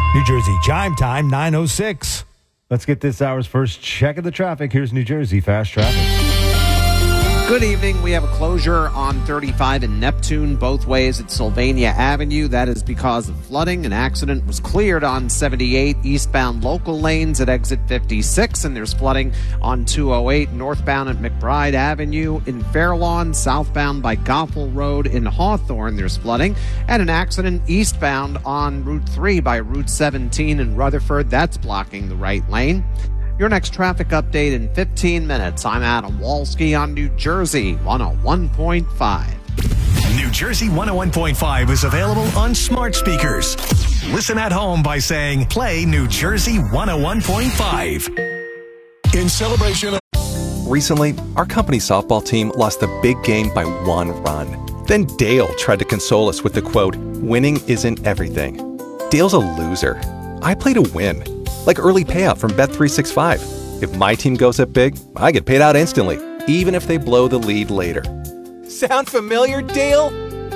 New Jersey Chime Time, 9:06. Let's get this hour's first check of the traffic. Here's New Jersey Fast Traffic. Good evening. We have a closure on 35 in Neptune, both ways at Sylvania Avenue. That is because of flooding. An accident was cleared on 78 eastbound local lanes at exit 56, and there's flooding on 208 northbound at McBride Avenue in Fairlawn, southbound by Goffel Road in Hawthorne. There's flooding, and an accident eastbound on Route 3 by Route 17 in Rutherford. That's blocking the right lane. Your next traffic update in 15 minutes. I'm Adam Walski on New Jersey 101.5. New Jersey 101.5 is available on smart speakers. Listen at home by saying, play New Jersey 101.5. In celebration of... Recently, our company softball team lost the big game by 1 run. Then Dale tried to console us with the quote, winning isn't everything. Dale's a loser. I play to win. Like early payout from Bet365. If my team goes up big, I get paid out instantly, even if they blow the lead later. Sound familiar, Dale?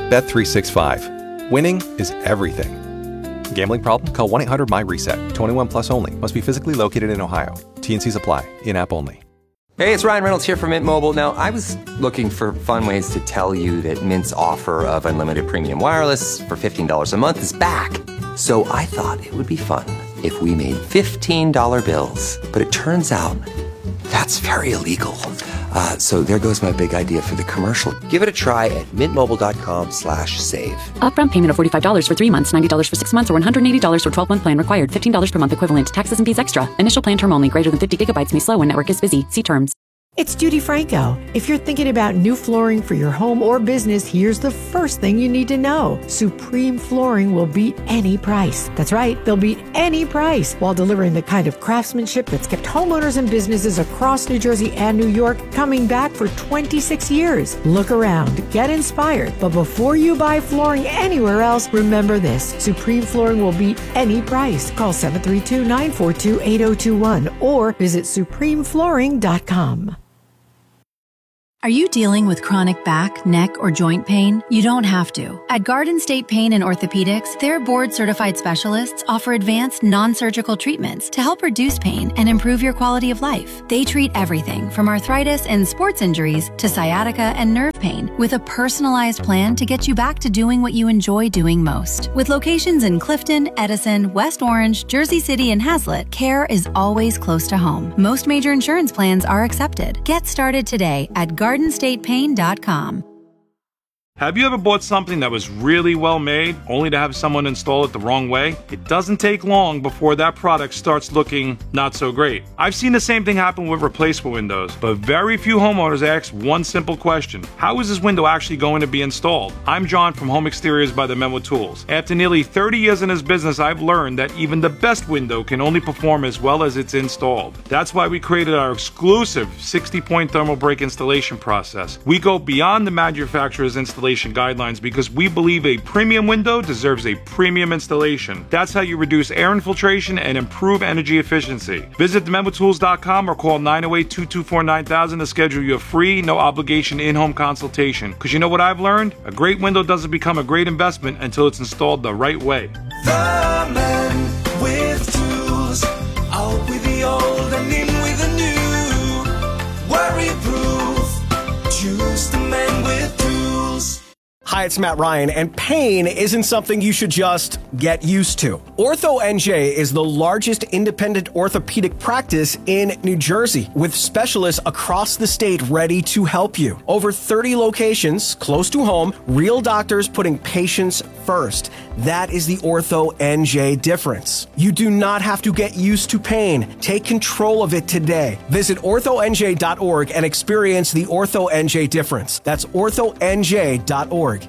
Bet365. Winning is everything. Gambling problem? Call 1-800-MY-RESET. 21 plus only. Must be physically located in Ohio. T&Cs apply. In-app only. Hey, it's Ryan Reynolds here from Mint Mobile. Now, I was looking for fun ways to tell you that Mint's offer of unlimited premium wireless for $15 a month is back. So I thought it would be fun if we made $15 bills. But it turns out that's very illegal. So there goes my big idea for the commercial. Give it a try at mintmobile.com/save. Upfront payment of $45 for 3 months, $90 for 6 months, or $180 for 12-month plan required. $15 per month equivalent. Taxes and fees extra. Initial plan term only. Greater than 50 gigabytes may slow when network is busy. See terms. It's Judy Franco. If you're thinking about new flooring for your home or business, here's the first thing you need to know. Supreme Flooring will beat any price. That's right, they'll beat any price while delivering the kind of craftsmanship that's kept homeowners and businesses across New Jersey and New York coming back for 26 years. Look around, get inspired, but before you buy flooring anywhere else, remember this. Supreme Flooring will beat any price. Call 732-942-8021 or visit supremeflooring.com. Are you dealing with chronic back, neck, or joint pain? You don't have to. At Garden State Pain and Orthopedics, their board-certified specialists offer advanced non-surgical treatments to help reduce pain and improve your quality of life. They treat everything from arthritis and sports injuries to sciatica and nerve pain with a personalized plan to get you back to doing what you enjoy doing most. With locations in Clifton, Edison, West Orange, Jersey City, and Hazlet, care is always close to home. Most major insurance plans are accepted. Get started today at GardenStatePain.com. Have you ever bought something that was really well made, only to have someone install it the wrong way? It doesn't take long before that product starts looking not so great. I've seen the same thing happen with replacement windows, but very few homeowners ask one simple question. How is this window actually going to be installed? I'm John from Home Exteriors by the Memo Tools. After nearly 30 years in this business, I've learned that even the best window can only perform as well as it's installed. That's why we created our exclusive 60-point thermal break installation process. We go beyond the manufacturer's installation guidelines because we believe a premium window deserves a premium installation. That's how you reduce air infiltration and improve energy efficiency. Visit thememotools.com or call 908-224-9000 to schedule your free, no obligation in-home consultation. Because you know what I've learned? A great window doesn't become a great investment until it's installed the right way. The man with tools, out with the old and in with the new. Worry-proof, choose the man with tools. Hi, it's Matt Ryan, and pain isn't something you should just get used to. OrthoNJ is the largest independent orthopedic practice in New Jersey, with specialists across the state ready to help you. Over 30 locations, close to home, real doctors putting patients first. That is the OrthoNJ difference. You do not have to get used to pain. Take control of it today. Visit orthonj.org and experience the OrthoNJ difference. That's orthonj.org.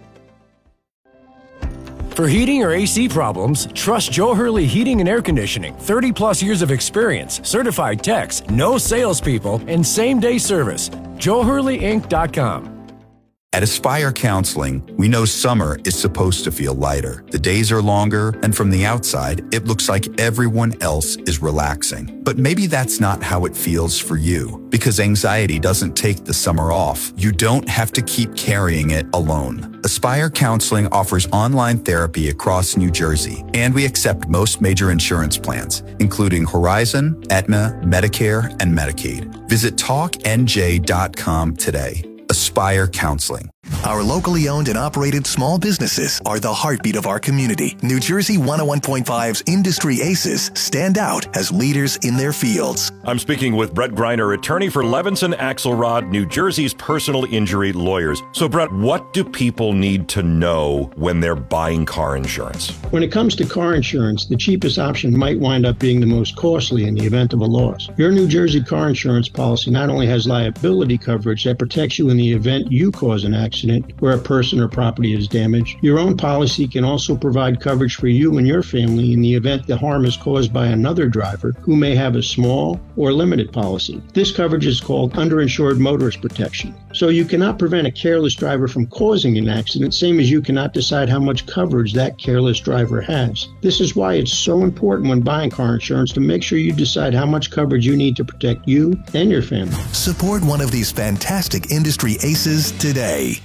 For heating or AC problems, trust Joe Hurley Heating and Air Conditioning. 30 plus years of experience, certified techs, no salespeople, and same-day service. JoeHurleyInc.com. At Aspire Counseling, we know summer is supposed to feel lighter. The days are longer, and from the outside, it looks like everyone else is relaxing. But maybe that's not how it feels for you, because anxiety doesn't take the summer off. You don't have to keep carrying it alone. Aspire Counseling offers online therapy across New Jersey, and we accept most major insurance plans, including Horizon, Aetna, Medicare, and Medicaid. Visit talknj.com today. Aspire Counseling. Our locally owned and operated small businesses are the heartbeat of our community. New Jersey 101.5's Industry Aces stand out as leaders in their fields. I'm speaking with Brett Greiner, attorney for Levinson Axelrod, New Jersey's personal injury lawyers. So, Brett, what do people need to know when they're buying car insurance? When it comes to car insurance, the cheapest option might wind up being the most costly in the event of a loss. Your New Jersey car insurance policy not only has liability coverage that protects you in the event you cause an accident where a person or property is damaged, your own policy can also provide coverage for you and your family in the event the harm is caused by another driver who may have a small or limited policy. This coverage is called underinsured motorist protection. So you cannot prevent a careless driver from causing an accident, same as you cannot decide how much coverage that careless driver has. This is why it's so important when buying car insurance to make sure you decide how much coverage you need to protect you and your family. Support one of these fantastic industry aces today.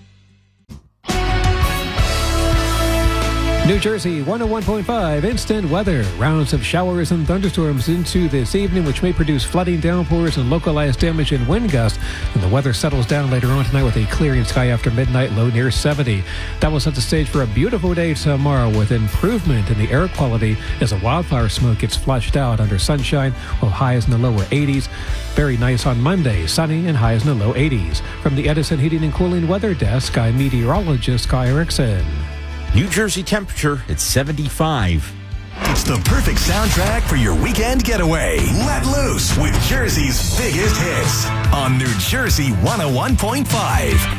New Jersey 101.5 instant weather. Rounds of showers and thunderstorms into this evening, which may produce flooding, downpours, and localized damage and wind gusts. And the weather settles down later on tonight with a clearing sky after midnight, low near 70. That will set the stage for a beautiful day tomorrow with improvement in the air quality as the wildfire smoke gets flushed out under sunshine, while highs in the lower 80s. Very nice on Monday, sunny and highs in the low 80s. From the Edison Heating and Cooling Weather Desk, I'm meteorologist Guy Erickson. New Jersey temperature at 75. It's the perfect soundtrack for your weekend getaway. Let loose with Jersey's biggest hits on New Jersey 101.5.